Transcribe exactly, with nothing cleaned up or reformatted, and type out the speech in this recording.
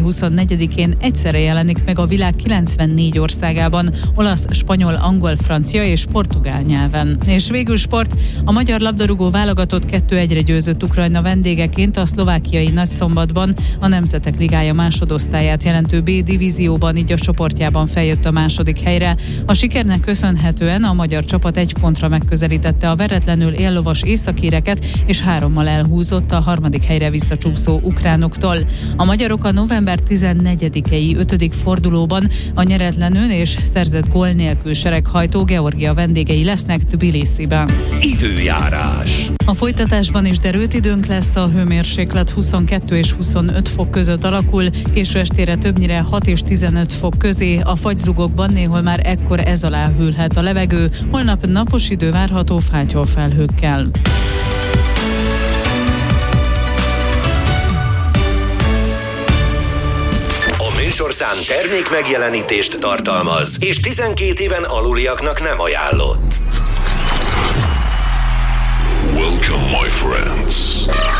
huszonnegyedikén egyszerre jelenik meg a világ kilencvennégy országában, olasz, spanyol, angol, francia és portugál nyelven. És végül sport, a magyar labdarúgó válogatott kettő egyre győzött Ukrajna vendégeként a szlovákiai Nagyszombatban, a Nemzetek Ligája másodosztályát jelentő B divízióban, így a csoportjában feljött a második helyre. A sikernek köszönhetően a magyar csapat egy pontra megközelítette a veretlenül éllovas északíreket, és hárommal elhúzott a harmadik helyre visszacsúszó ukránoktól. A magyarok a november tizennegyedikei ötödik fordulóban a nyeretlenül és szerzett gól nélkül sereghajtó Georgia vendégei lesznek Tbilisziben. Időjárás. A folytatásban is derült időnk lesz, a hőmérséklet huszonkettő és huszonöt fok között alakul, késő estére többnyire hat és tizenöt fok közé, a fagyzugokban néhol már ekkor ez alá hűlhet a levegő, holnap napos idő várható fátyol felhőkkel. Műsorszám termék megjelenítést tartalmaz, és tizenkét éven aluliaknak nem ajánlott. Welcome, my friends.